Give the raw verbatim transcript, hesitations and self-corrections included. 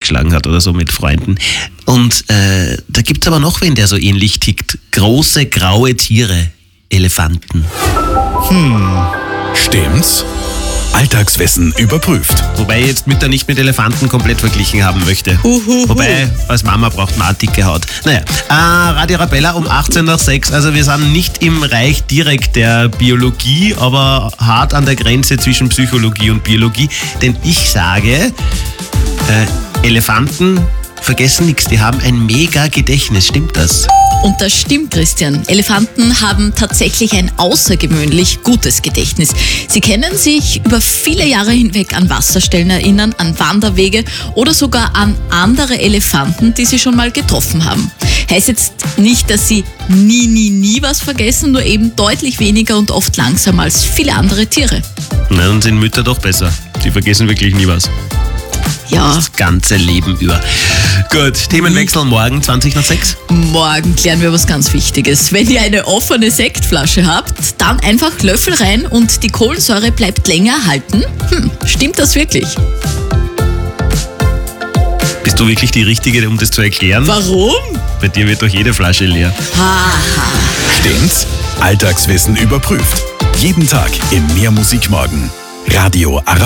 ausgeschlagen hat oder so mit Freunden. Und äh, da gibt es aber noch wen, der so ähnlich tickt. Große, graue Tiere. Elefanten. Hm, stimmt's? Alltagswissen überprüft. Wobei ich jetzt Mütter nicht mit Elefanten komplett verglichen haben möchte. Uhuhu. Wobei, als Mama braucht man auch dicke Haut. Naja, äh, Radio Arabella um achtzehn nach sechs. Also wir sind nicht im Reich direkt der Biologie, aber hart an der Grenze zwischen Psychologie und Biologie. Denn ich sage, äh, Elefanten vergessen nichts. Die haben ein mega Gedächtnis. Stimmt das? Und das stimmt, Christian. Elefanten haben tatsächlich ein außergewöhnlich gutes Gedächtnis. Sie können sich über viele Jahre hinweg an Wasserstellen erinnern, an Wanderwege oder sogar an andere Elefanten, die sie schon mal getroffen haben. Heißt jetzt nicht, dass sie nie, nie, nie was vergessen, nur eben deutlich weniger und oft langsamer als viele andere Tiere. Na, dann sind Mütter doch besser. Die vergessen wirklich nie was. Ja, Das ganze Leben über. Gut, Themenwechsel morgen zwanzig nach sechs. morgen klären wir was ganz Wichtiges. Wenn ihr eine offene Sektflasche habt, dann einfach Löffel rein und die Kohlensäure bleibt länger erhalten. Hm, stimmt das wirklich? Bist du wirklich die Richtige, um das zu erklären? Warum? Bei dir wird doch jede Flasche leer. Haha. Stimmt's? Alltagswissen überprüft. Jeden Tag im Mehr Musik Morgen. Radio Arabella.